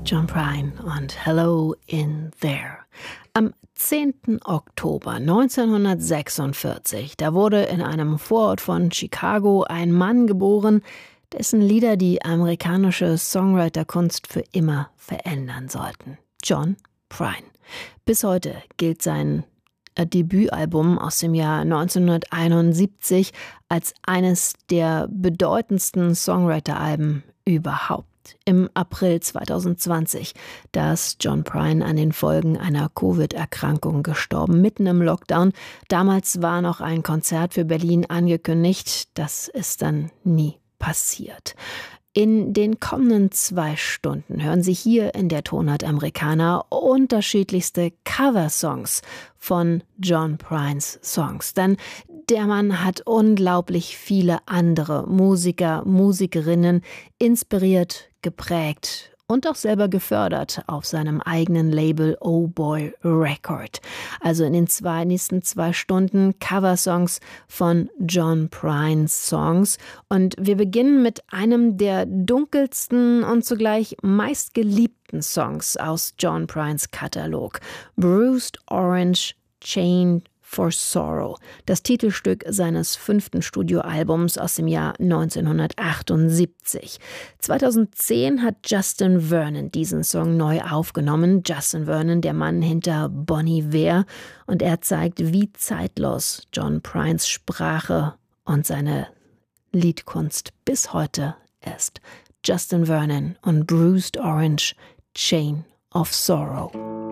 John Prine und Hello in There. Am 10. Oktober 1946, da wurde in einem Vorort von Chicago ein Mann geboren, dessen Lieder die amerikanische Songwriterkunst für immer verändern sollten. John Prine. Bis heute gilt sein Debütalbum aus dem Jahr 1971 als eines der bedeutendsten Songwriter-Alben überhaupt. Im April 2020, da ist John Prine an den Folgen einer Covid-Erkrankung gestorben, mitten im Lockdown. Damals war noch ein Konzert für Berlin angekündigt, das ist dann nie passiert. In den kommenden 2 Stunden hören Sie hier in der Tonart Americana unterschiedlichste Coversongs von John Prines Songs. Denn der Mann hat unglaublich viele andere Musiker, Musikerinnen inspiriert, geprägt und auch selber gefördert auf seinem eigenen Label Oh Boy Record. Also in den nächsten 2 Stunden Coversongs von John Prines Songs. Und wir beginnen mit einem der dunkelsten und zugleich meistgeliebten Songs aus John Prines Katalog. Bruised Orange, Chained for Sorrow, das Titelstück seines 5. Studioalbums aus dem Jahr 1978. 2010 hat Justin Vernon diesen Song neu aufgenommen. Justin Vernon, der Mann hinter Bon Iver, und er zeigt, wie zeitlos John Prines Sprache und seine Liedkunst bis heute ist. Justin Vernon und Bruised Orange, Chain of Sorrow.